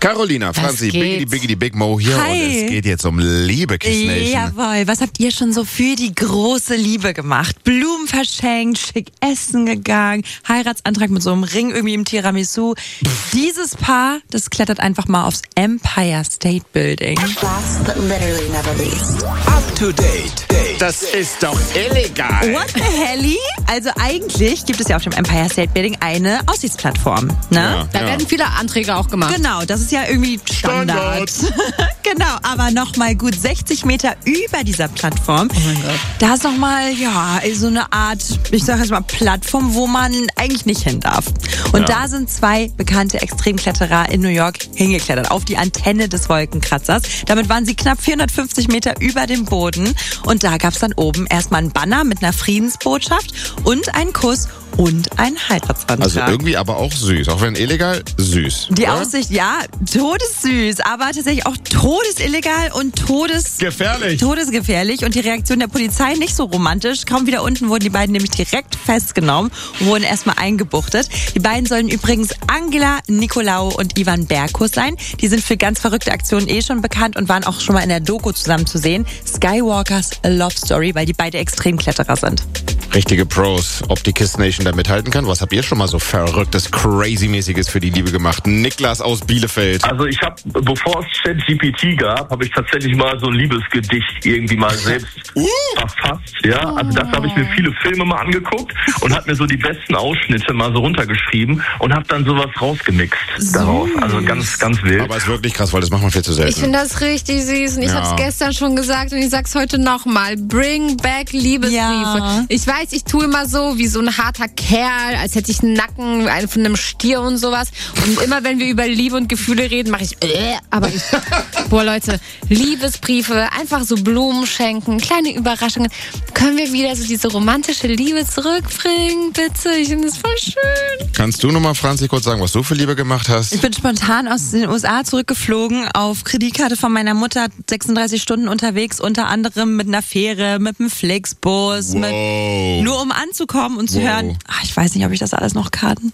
Carolina, Franzi, Biggity Big Mo hier. Hi. Und es geht jetzt um Liebe, Kiss Nation. Jawohl, was habt ihr schon so für die große Liebe gemacht? Blumen verschenkt, schick essen gegangen, Heiratsantrag mit so einem Ring irgendwie im Tiramisu. Dieses Paar, das klettert einfach mal aufs Empire State Building. Last but literally never least. Up to date. Das ist doch illegal. What the helly? Also eigentlich gibt es ja auf dem Empire State Building eine Aussichtsplattform, ne? Da werden viele Anträge auch gemacht. Genau, das ist ja irgendwie Standard. Genau, aber nochmal gut 60 Meter über dieser Plattform. Oh mein Gott. Da ist nochmal, ja, so eine Art, ich sag jetzt mal Plattform, wo man eigentlich nicht hin darf. Und da sind zwei bekannte Extremkletterer in New York hingeklettert, auf die Antenne des Wolkenkratzers. Damit waren sie knapp 450 Meter über dem Boden. Und da gab es dann oben erstmal einen Banner mit einer Friedensbotschaft und einen Kuss und einen Heiratsantrag. Also irgendwie aber auch süß. Auch wenn illegal, süß. Die oder? Aussicht, ja, todessüß, aber tatsächlich auch todesillegal und todesgefährlich. Und die Reaktion der Polizei nicht so romantisch. Kaum wieder unten wurden die beiden nämlich direkt festgenommen und wurden erstmal eingebuchtet. Die beiden sollen übrigens Angela Nicolaou und Ivan Berkus sein. Die sind für ganz verrückte Aktionen schon bekannt und waren auch schon mal in der Doku zusammen zu sehen. Skywalkers A Love Story, weil die beide Extremkletterer sind. Richtige Pros. Ob die Kiss Nation da mithalten kann? Was habt ihr schon mal so Verrücktes, Crazy-mäßiges für die Liebe gemacht? Niklas aus Bielefeld. Also ich habe, bevor es ChatGPT gab, habe ich tatsächlich mal so ein Liebesgedicht irgendwie mal selbst verfasst. Ja, also das habe ich mir viele Filme mal angeguckt und habe mir so die besten Ausschnitte mal so runtergeschrieben und habe dann sowas rausgemixt daraus. Also ganz, ganz wild. Aber ist wirklich krass, weil das macht man viel zu selten. Ich finde das richtig süß und ich habe es gestern schon gesagt und ich sag's heute nochmal. Bring back Liebesbriefe. Ja. Ich weiß, ich tue immer so wie so ein harter Kerl, als hätte ich einen Nacken von einem Stier und sowas. Und immer wenn wir über Liebe und Gefühle reden, mache ich aber ich, boah Leute, Liebesbriefe, einfach so Blumen schenken, kleine Überraschungen. Können wir wieder so diese romantische Liebe zurückbringen, bitte? Ich finde das voll schön. Kannst du nochmal, Franzi, kurz sagen, was du für Liebe gemacht hast? Ich bin spontan aus den USA zurückgeflogen, auf Kreditkarte von meiner Mutter, 36 Stunden unterwegs, unter anderem mit einer Fähre, mit einem Flixbus, nur um anzukommen und zu hören, ich weiß nicht, ob ich das alles noch kann.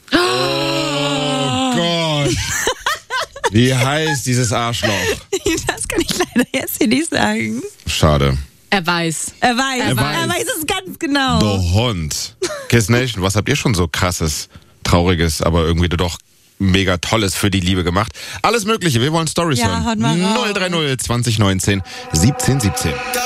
Oh Gott. Wie heißt dieses Arschloch? Das kann ich leider jetzt hier nicht sagen. Schade. Er weiß. Er weiß es ganz genau. Du Hund. Kiss Nation, was habt ihr schon so krasses, trauriges, aber irgendwie doch mega Tolles für die Liebe gemacht? Alles Mögliche, wir wollen Storys hören. Haut mal raus. 030 2019 1717.